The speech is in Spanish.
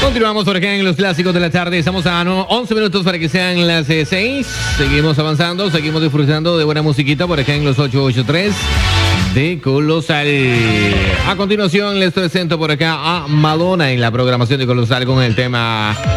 Continuamos por acá en los clásicos de la tarde. Estamos a 11 minutos para que sean las 6. Seguimos avanzando, seguimos disfrutando de buena musiquita por acá en los 883 de Colosal. A continuación les presento por acá a Madonna en la programación de Colosal con el tema